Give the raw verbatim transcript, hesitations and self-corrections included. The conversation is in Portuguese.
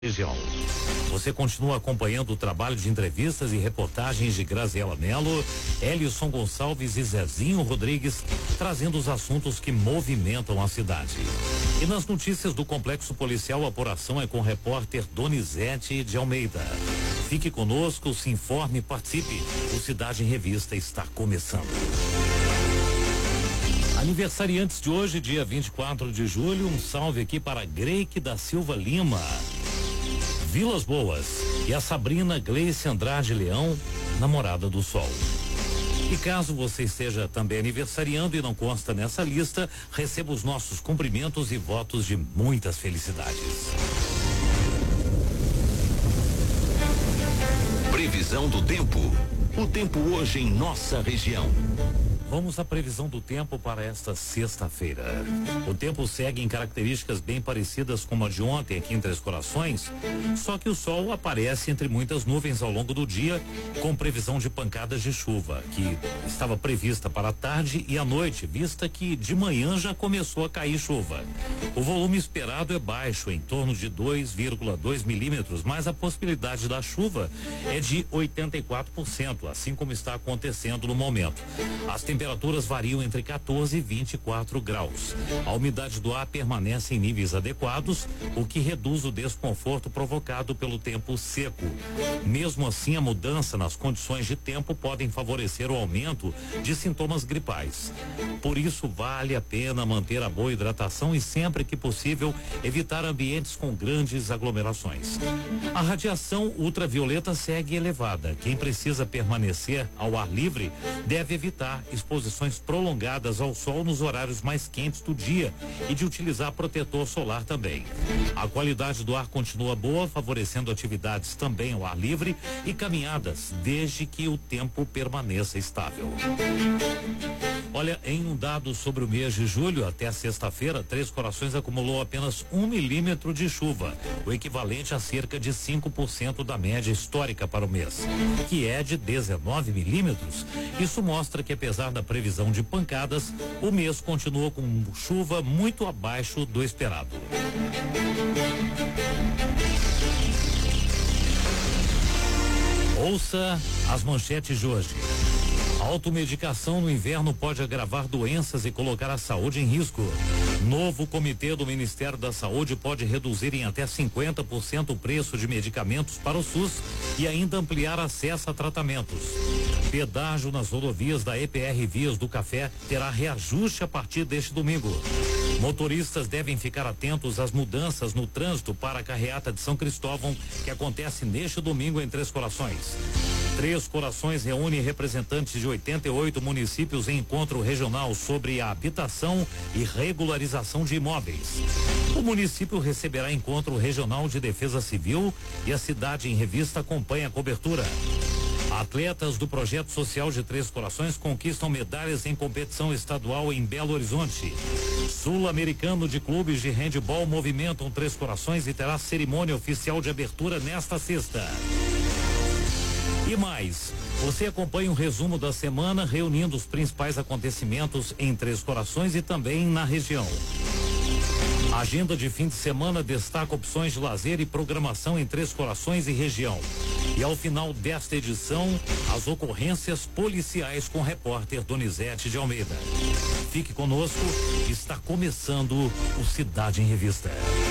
Região. Você continua acompanhando o trabalho de entrevistas e reportagens de Graziela Mello, Elison Gonçalves e Zezinho Rodrigues, trazendo os assuntos que movimentam a cidade. E nas notícias do Complexo Policial, a apuração é com o repórter Donizete de Almeida. Fique conosco, se informe e participe. O Cidade em Revista está começando. Aniversariantes de hoje, dia vinte e quatro de julho, um salve aqui para Greike da Silva Lima, Vilas Boas, e a Sabrina Gleice Andrade Leão, namorada do Sol. E caso você esteja também aniversariando e não consta nessa lista, receba os nossos cumprimentos e votos de muitas felicidades. Previsão do tempo. O tempo hoje em nossa região. Vamos à previsão do tempo para esta sexta-feira. O tempo segue em características bem parecidas com a de ontem aqui em Três Corações, só que o sol aparece entre muitas nuvens ao longo do dia, com previsão de pancadas de chuva, que estava prevista para a tarde e à noite, vista que de manhã já começou a cair chuva. O volume esperado é baixo, em torno de dois vírgula dois milímetros, mas a possibilidade da chuva é de oitenta e quatro por cento, assim como está acontecendo no momento. As temperaturas variam entre quatorze e vinte e quatro graus. A umidade do ar permanece em níveis adequados, o que reduz o desconforto provocado pelo tempo seco. Mesmo assim, a mudança nas condições de tempo podem favorecer o aumento de sintomas gripais. Por isso, vale a pena manter a boa hidratação e, sempre que possível, evitar ambientes com grandes aglomerações. A radiação ultravioleta segue elevada. Quem precisa permanecer ao ar livre deve evitar exposições prolongadas ao sol nos horários mais quentes do dia e de utilizar protetor solar também. A qualidade do ar continua boa, favorecendo atividades também ao ar livre e caminhadas, desde que o tempo permaneça estável. Olha, em um dado sobre o mês de julho, até sexta-feira, Três Corações acumulou apenas um milímetro de chuva, o equivalente a cerca de cinco por cento da média histórica para o mês, que é de dezenove milímetros. Isso mostra que, apesar da previsão de pancadas, o mês continuou com chuva muito abaixo do esperado. Ouça as manchetes de hoje. A automedicação no inverno pode agravar doenças e colocar a saúde em risco. Novo comitê do Ministério da Saúde pode reduzir em até cinquenta por cento o preço de medicamentos para o SUS e ainda ampliar acesso a tratamentos. Pedágio nas rodovias da E P R Vias do Café terá reajuste a partir deste domingo. Motoristas devem ficar atentos às mudanças no trânsito para a carreata de São Cristóvão, que acontece neste domingo em Três Corações. Três Corações reúne representantes de oitenta e oito municípios em encontro regional sobre a habitação e regularização de imóveis. O município receberá encontro regional de defesa civil e a Cidade em Revista acompanha a cobertura. Atletas do Projeto Social de Três Corações conquistam medalhas em competição estadual em Belo Horizonte. Sul-Americano de Clubes de Handebol movimentam Três Corações e terá cerimônia oficial de abertura nesta sexta. E mais, você acompanha um resumo da semana reunindo os principais acontecimentos em Três Corações e também na região. A agenda de fim de semana destaca opções de lazer e programação em Três Corações e região. E ao final desta edição, as ocorrências policiais com o repórter Donizete de Almeida. Fique conosco, está começando o Cidade em Revista.